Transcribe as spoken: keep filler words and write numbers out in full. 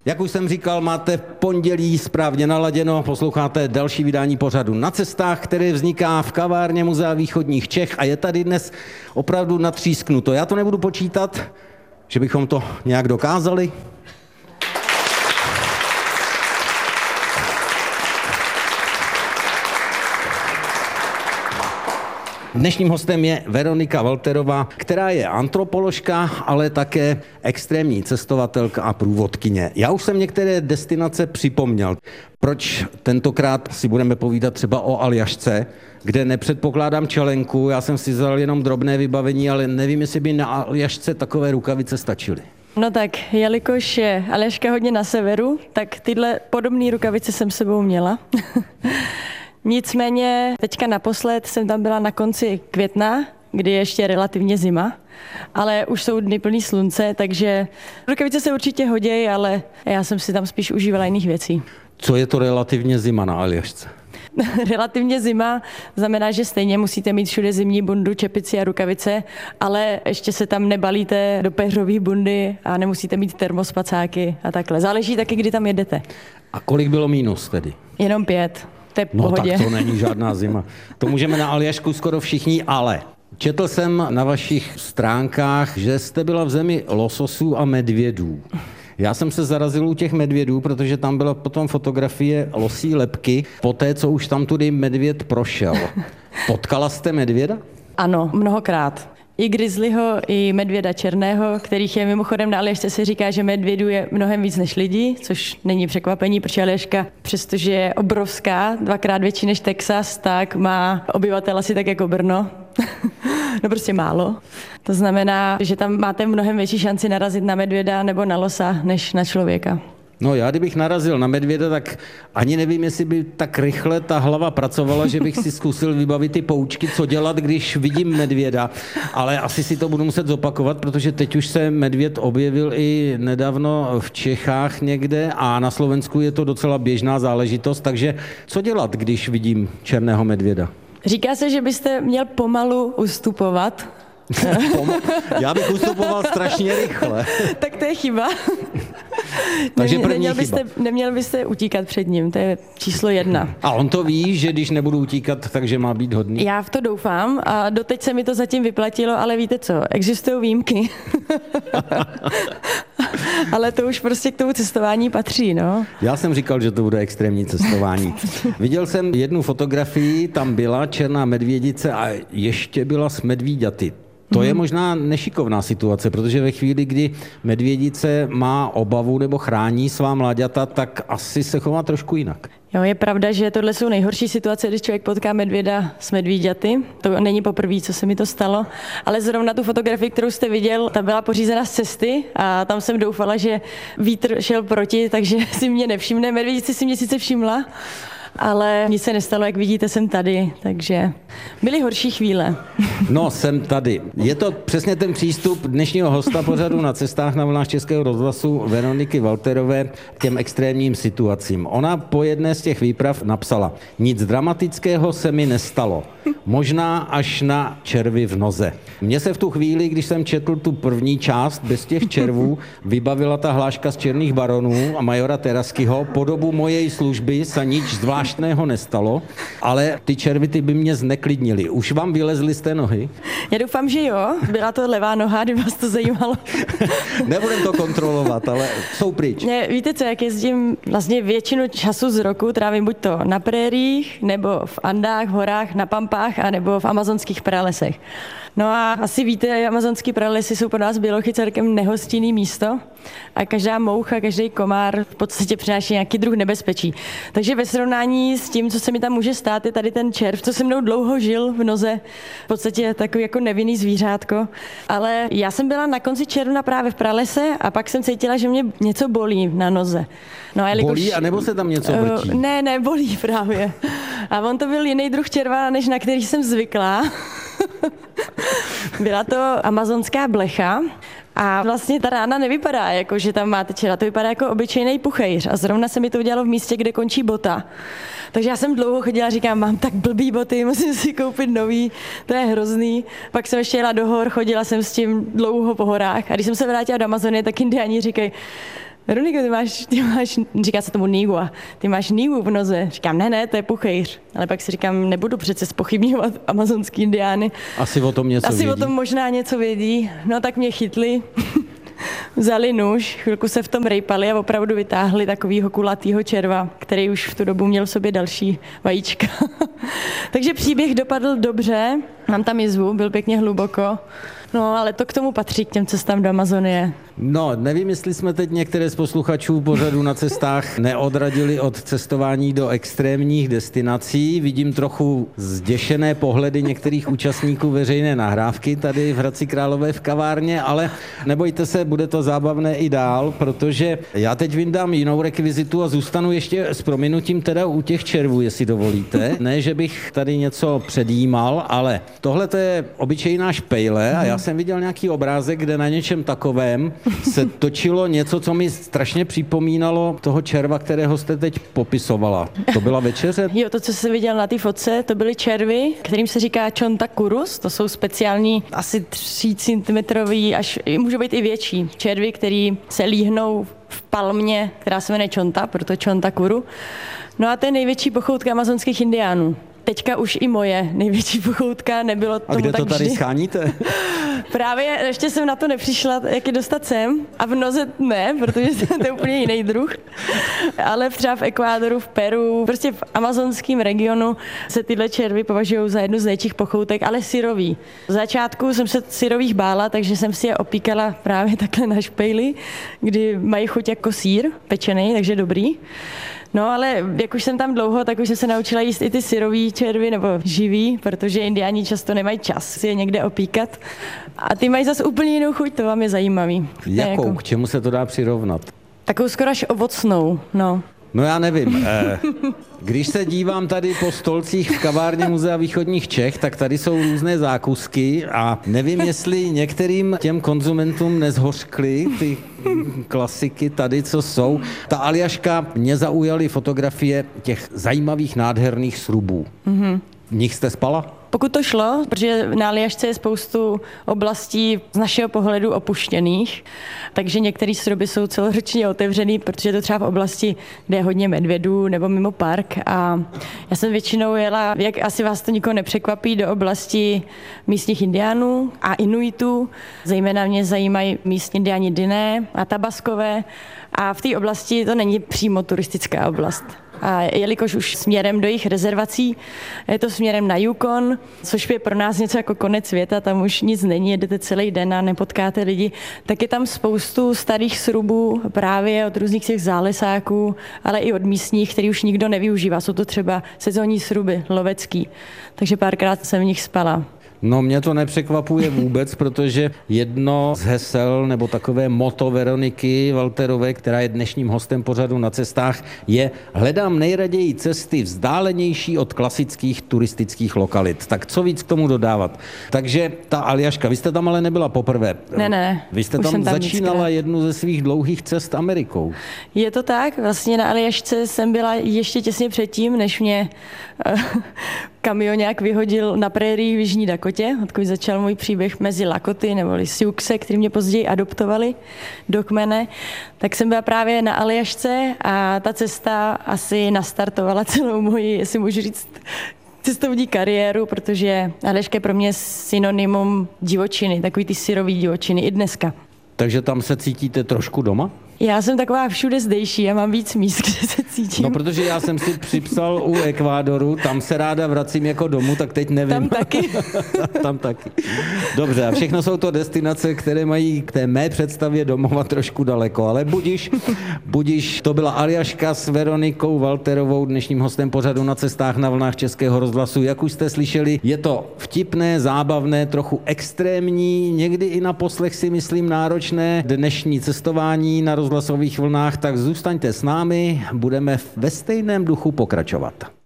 Jak už jsem říkal, máte v pondělí správně naladěno, posloucháte další vydání pořadu Na cestách, který vzniká v kavárně Muzea východních Čech a je tady dnes opravdu natřísknuto. Já to nebudu počítat, že bychom to nějak dokázali. Dnešním hostem je Veronika Walterová, která je antropoložka, ale také extrémní cestovatelka a průvodkyně. Já už jsem některé destinace připomněl. Proč tentokrát si budeme povídat třeba o Aljašce, kde nepředpokládám čelenku, já jsem si vzal jenom drobné vybavení, ale nevím, jestli by na Aljašce takové rukavice stačily. No tak, jelikož je Aljaška hodně na severu, tak tyhle podobné rukavice jsem sebou měla. Nicméně teďka naposled jsem tam byla na konci května, kdy je ještě relativně zima, ale už jsou dny plný slunce, takže rukavice se určitě hodějí, ale já jsem si tam spíš užívala jiných věcí. Co je to relativně zima na Aljašce? Relativně zima znamená, že stejně musíte mít všude zimní bundu, čepici a rukavice, ale ještě se tam nebalíte do péřových bundy a nemusíte mít termospacáky a takhle. Záleží taky, kdy tam jedete. A kolik bylo mínus tedy? Jenom pět. No tak to není žádná zima. To můžeme na Aljašku skoro všichni, ale četl jsem na vašich stránkách, že jste byla v zemi lososů a medvědů. Já jsem se zarazil u těch medvědů, protože tam byla potom fotografie losí lebky, poté, co už tam tudy medvěd prošel. Potkala jste medvěda? Ano, mnohokrát. I grizzlyho, i medvěda černého, kterých je mimochodem na Aljašce se říká, že medvědů je mnohem víc než lidí, což není překvapení, protože Aljaška, přestože je obrovská, dvakrát větší než Texas, tak má obyvatel asi tak jako Brno. No prostě málo. To znamená, že tam máte mnohem větší šanci narazit na medvěda nebo na losa, než na člověka. No já kdybych narazil na medvěda, tak ani nevím, jestli by tak rychle ta hlava pracovala, že bych si zkusil vybavit ty poučky, co dělat, když vidím medvěda. Ale asi si to budu muset zopakovat, protože teď už se medvěd objevil i nedávno v Čechách někde a na Slovensku je to docela běžná záležitost. Takže co dělat, když vidím černého medvěda? Říká se, že byste měl pomalu ustupovat. Já bych ustupoval strašně rychle. Tak to je chyba. Takže první neměl chyba. byste, neměl byste utíkat před ním, to je číslo jedna. A on to ví, že když nebudu utíkat, takže má být hodný? Já v to doufám a doteď se mi to zatím vyplatilo, ale víte co, existují výjimky. Ale to už prostě k tomu cestování patří, no. Já jsem říkal, že to bude extrémní cestování. Viděl jsem jednu fotografii, tam byla černá medvědice a ještě byla s medvíďaty. To je možná nešikovná situace, protože ve chvíli, kdy medvědice má obavu nebo chrání svá mláďata, tak asi se chová trošku jinak. Jo, je pravda, že tohle jsou nejhorší situace, když člověk potká medvěda s medvíďaty. To není poprvé, co se mi to stalo, ale zrovna tu fotografii, kterou jste viděl, ta byla pořízena z cesty a tam jsem doufala, že vítr šel proti, takže si mě nevšimne. Medvědici si mě sice všimla, ale nic se nestalo, jak vidíte, jsem tady, takže byly horší chvíle. No, jsem tady. Je to přesně ten přístup dnešního hosta pořadu Na cestách na vlnách Českého rozhlasu Veroniky Walterové k těm extrémním situacím. Ona po jedné z těch výprav napsala: nic dramatického se mi nestalo. Možná až na červy v noze. Mně se v tu chvíli, když jsem četl tu první část bez těch červů, vybavila ta hláška z Černých baronů a majora Teraskyho. Po dobu mojej služby se nič zvláštného nestalo, ale ty červy ty by mě zneklidnily. Už vám vylezly z té nohy? Já doufám, že jo. Byla to levá noha, kdyby vás to zajímalo. Nebudem to kontrolovat, ale jsou pryč. Ne, víte co, jak jezdím vlastně většinu času z roku, trávím buď to na prériích, nebo v Andách, v horách, na Pampách, anebo v amazonských pralesech. No a asi víte, amazonský pralesy jsou pro nás bělochy celkem nehostinný místo a každá moucha, každý komár v podstatě přináší nějaký druh nebezpečí. Takže ve srovnání s tím, co se mi tam může stát, je tady ten červ, co se mnou dlouho žil v noze, v podstatě takový jako nevinný zvířátko. Ale já jsem byla na konci června právě v pralese a pak jsem cítila, že mě něco bolí na noze. No, a jelikož... Bolí, anebo se tam něco vrtí? Uh, ne, ne, bolí právě. A on to byl jiný druh červa, než na který jsem zvyklá. Byla to amazonská blecha a vlastně ta rána nevypadá jako, že tam máte čera, to vypadá jako obyčejný puchejř a zrovna se mi to udělalo v místě, kde končí bota. Takže já jsem dlouho chodila a říkám, mám tak blbý boty, musím si koupit nový, to je hrozný. Pak jsem ještě jela do hor, chodila jsem s tím dlouho po horách a když jsem se vrátila do Amazonie, tak indiáni říkají, Veroniko, ty máš, ty máš, říká se tomu nigua, ty máš nigu v noze. Říkám, ne, ne, to je puchejř. Ale pak si říkám, nebudu přece zpochybňovat amazonský indiány. Asi o tom něco Asi vědí. o tom možná něco vědí. No tak mě chytli, vzali nůž, chvilku se v tom rejpali a opravdu vytáhli takovýho kulatýho červa, který už v tu dobu měl v sobě další vajíčka. Takže příběh dopadl dobře, mám tam jizvu, byl pěkně hluboko. No, ale to k tomu patří, k těm cestám do Amazonie. No, nevím, jestli jsme teď některé z posluchačů pořadu Na cestách neodradili od cestování do extrémních destinací. Vidím trochu zděšené pohledy některých účastníků veřejné nahrávky tady v Hradci Králové v kavárně, ale nebojte se, bude to zábavné i dál, protože já teď vyndám jinou rekvizitu a zůstanu ještě s prominutím teda u těch červů, jestli dovolíte. Ne, že bych tady něco předjímal, ale tohle to je obyčejná špejle a já jsem viděl nějaký obrázek, kde na něčem takovém se točilo něco, co mi strašně připomínalo toho červa, kterého jste teď popisovala. To byla večeře? Jo, to, co jsi viděl na té fotce, to byly červy, kterým se říká chonta-kurus. To jsou speciální, asi tři centimetrový, až můžou být i větší červy, který se líhnou v palmě, která se jmenuje chonta, proto chonta-kuru. No a to je největší pochoutka amazonských indiánů. Teďka už i moje největší pochoutka, nebylo tomu tak vždy. A kde to tady vždy. Scháníte? Právě ještě jsem na to nepřišla, jak je dostat sem. A v noze ne, protože to je úplně jiný druh. Ale třeba v Ekvádoru, v Peru, prostě v amazonském regionu se tyhle červy považují za jednu z největších pochoutek, ale syrový. V začátku jsem se syrových bála, takže jsem si je opíkala právě takhle na špejli, kdy mají chuť jako sýr, pečený, takže dobrý. No ale jak už jsem tam dlouho, tak už jsem se naučila jíst i ty syrový červy nebo živý, protože indiáni často nemají čas si je někde opíkat. A ty mají zase úplně jinou chuť, to vám je zajímavý. Jakou? Jako, K čemu se to dá přirovnat? takovou skoro až ovocnou, no. No já nevím. Když se dívám tady po stolcích v kavárně Muzea východních Čech, tak tady jsou různé zákusky a nevím, jestli některým těm konzumentům nezhořkly ty klasiky tady, co jsou. Ta Aljaška, mě zaujaly fotografie těch zajímavých, nádherných srubů. Mm-hmm. V nich jste spala? Pokud to šlo, protože na Aljašce je spoustu oblastí z našeho pohledu opuštěných, takže některé sruby jsou celoročně otevřený, protože je to třeba v oblasti, kde je hodně medvědů nebo mimo park. A já jsem většinou jela, jak asi vás to nikoho nepřekvapí, do oblasti místních indiánů a inuitů. Zejména mě zajímají místní indiáni Diné a Tabaskové. A v té oblasti to není přímo turistická oblast. A jelikož už směrem do jejich rezervací, je to směrem na Yukon, což je pro nás něco jako konec světa, tam už nic není, jedete celý den a nepotkáte lidi, tak je tam spoustu starých srubů právě od různých těch zálesáků, ale i od místních, který už nikdo nevyužívá. Jsou to třeba sezónní sruby, lovecký. Takže párkrát jsem v nich spala. No mě to nepřekvapuje vůbec, protože jedno z hesel nebo takové motto Veroniky Walterové, která je dnešním hostem pořadu Na cestách, je hledám nejraději cesty vzdálenější od klasických turistických lokalit. Tak co víc k tomu dodávat? Takže ta Aljaška, vy jste tam ale nebyla poprvé. Ne, ne. Vy jste tam, tam začínala víckrát. Jednu ze svých dlouhých cest Amerikou. Je to tak, vlastně na Aljašce jsem byla ještě těsně předtím, než mě kamion nějak vyhodil na prérii v Jižní Dakotě, odkud začal můj příběh mezi Lakoty neboli Siouxe, který mě později adoptovali do kmene, tak jsem byla právě na Aljašce a ta cesta asi nastartovala celou moji, jestli můžu říct, cestovní kariéru, protože Aljaška je pro mě synonymum divočiny, takový ty syrový divočiny i dneska. Takže tam se cítíte trošku doma? Já jsem taková všude zdejší, já mám víc míst, kde se cítím. No, protože já jsem si připsal u Ekvádoru, tam se ráda vracím jako domů, tak teď nevím. Tam taky. Tam taky. Dobře, a všechno jsou to destinace, které mají k té mé představě domova trošku daleko, ale budiš, budiš, to byla Aljaška s Veronikou Walterovou, dnešním hostem pořadu Na cestách na vlnách Českého rozhlasu. Jak už jste slyšeli, je to vtipné, zábavné, trochu extrémní, někdy i na poslech si myslím náročné dnešní cestování na rozhlasových vlnách, tak zůstaňte s námi, budeme ve stejném duchu pokračovat.